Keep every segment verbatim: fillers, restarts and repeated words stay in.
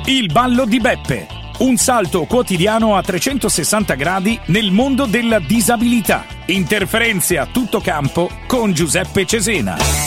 Il ballo di Beppe, un salto quotidiano a trecentosessanta gradi nel mondo della disabilità. Interferenze a tutto campo con Giuseppe Cesena.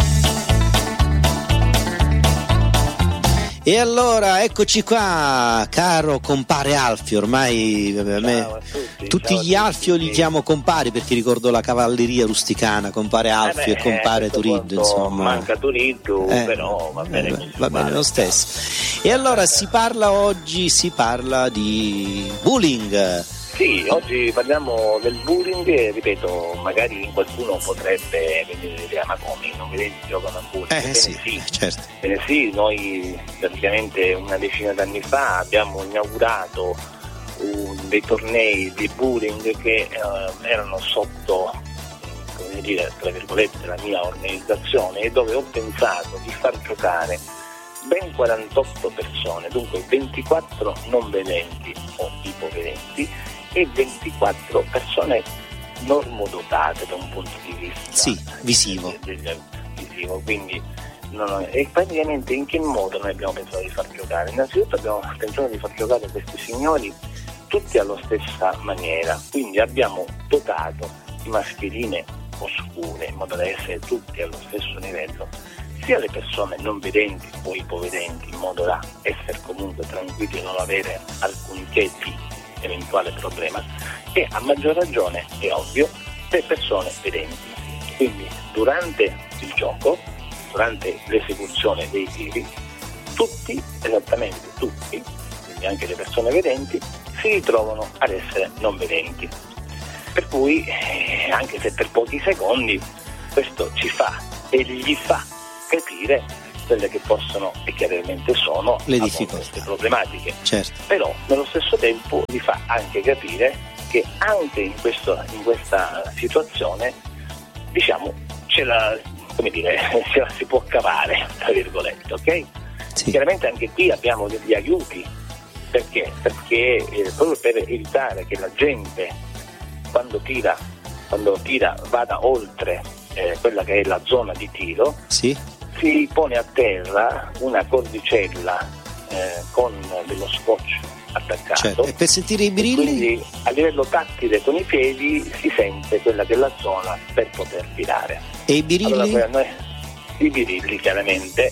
E allora eccoci qua, caro compare Alfio. Ormai a me, a tutti, tutti gli Alfio li chiamo compari perché ricordo la cavalleria rusticana, compare Alfio eh beh, e compare Turiddu, insomma. Manca Turiddu, Eh, però va bene eh, così, va bene lo stesso. E allora si parla oggi, si parla di bullying. Sì, oggi parliamo del bullying e ripeto, magari qualcuno potrebbe venire l'idea, ma come non vedete giocano a bullying? Eh Bene sì, sì, certo. Bene sì, noi praticamente una decina d'anni fa abbiamo inaugurato un, dei tornei di bullying che eh, erano sotto, come dire, tra virgolette, la mia organizzazione, e dove ho pensato di far giocare ben quarantotto persone, dunque ventiquattro non vedenti o ipovedenti e ventiquattro persone normodotate da un punto di vista Sì, visivo. del, del, visivo. Quindi non, e praticamente in che modo noi abbiamo pensato di far giocare? Innanzitutto abbiamo pensato di far giocare questi signori tutti alla stessa maniera, quindi abbiamo dotato di mascherine oscure in modo da essere tutti allo stesso livello, sia le persone non vedenti o ipovedenti, in modo da essere comunque tranquilli e non avere alcunché di eventuale problema, e a maggior ragione, è ovvio, le persone vedenti. Quindi durante il gioco, durante l'esecuzione dei tiri, tutti, esattamente tutti, quindi anche le persone vedenti, si ritrovano ad essere non vedenti. Per cui, eh, anche se per pochi secondi, questo ci fa e gli fa capire quelle che possono e che realmente sono le difficoltà, queste problematiche. Certo. Però nello stesso tempo gli fa anche capire che anche in, questo, in questa situazione, diciamo, ce la, come dire, ce la si può cavare, tra virgolette, ok? Sì. Chiaramente anche qui abbiamo degli aiuti. Perché? Perché eh, proprio per evitare che la gente quando tira, quando tira vada oltre eh, quella che è la zona di tiro, sì, si pone a terra una cordicella eh, con dello scotch attaccato. certo. E per sentire i birilli? Quindi a livello tattile con i piedi si sente quella che è la zona per poter tirare. E i birilli? Allora, poi a noi, i birilli chiaramente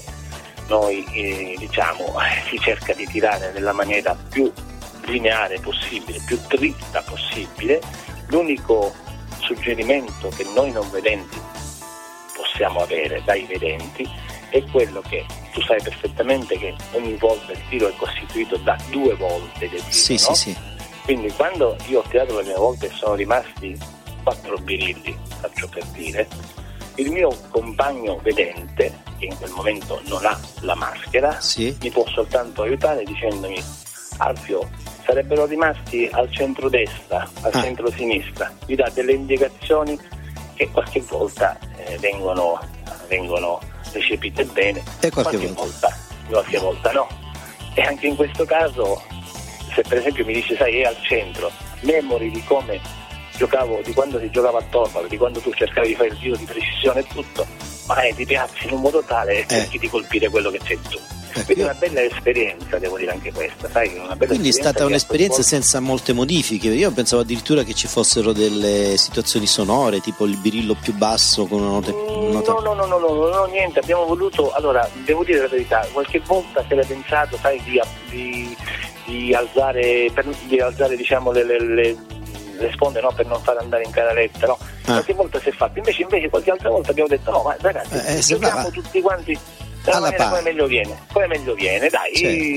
noi eh, diciamo si cerca di tirare nella maniera più lineare possibile, più dritta possibile. L'unico suggerimento che noi non vedenti possiamo avere dai vedenti è quello che tu sai perfettamente che ogni volta il tiro è costituito da due volte del tiro, Sì, no? sì, sì. Quindi quando io ho tirato la prima volta e sono rimasti quattro birilli, faccio per dire, il mio compagno vedente, che in quel momento non ha la maschera, Sì. mi può soltanto aiutare dicendomi: Alfio, sarebbero rimasti al centro-destra, al Ah. centro-sinistra. Mi dà delle indicazioni che qualche volta eh, vengono, vengono recepite bene, E qualche volta. volta, qualche volta no. E anche in questo caso, se per esempio mi dice, sai, è al centro, memori di come giocavo, di quando si giocava a Torvald, di quando tu cercavi di fare il tiro di precisione e tutto, ma eh, ti piazzi in un modo tale e cerchi di colpire quello che c'è tu. Quindi una bella esperienza, devo dire anche questa, sai? Una bella Quindi è stata che un'esperienza a senza molte modifiche. Io pensavo addirittura che ci fossero delle situazioni sonore, tipo il birillo più basso con una nota. nota... No, no, no, no, no, no, no, niente, abbiamo voluto, allora, devo dire la verità, qualche volta si era pensato, sai, di, di, di alzare, per, di alzare diciamo le, le, le, le sponde, no, per non far andare in canaletta, no? Ah. Qualche volta si è fatto, invece, invece qualche altra volta abbiamo detto, no, ma ragazzi, Eh, eh, giochiamo sembrava- tutti quanti della alla maniera pari. come meglio viene, come meglio viene, dai,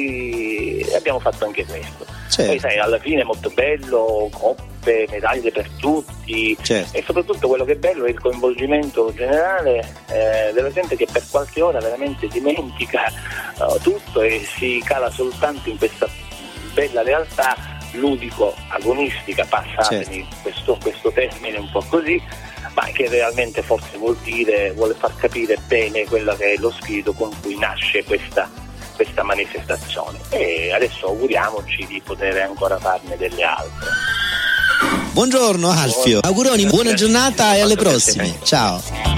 e abbiamo fatto anche questo. Certo. Poi sai, alla fine è molto bello, coppe, medaglie per tutti, Certo. e soprattutto quello che è bello è il coinvolgimento generale eh, della gente che per qualche ora veramente dimentica uh, tutto e si cala soltanto in questa bella realtà ludico-agonistica, passatemi Certo. questo, questo termine un po' così, ma che realmente forse vuol dire, vuole far capire bene quello che è lo spirito con cui nasce questa, questa manifestazione, e adesso auguriamoci di poter ancora farne delle altre. Buongiorno Alfio, auguroni, buona giornata e alle prossime. Ciao.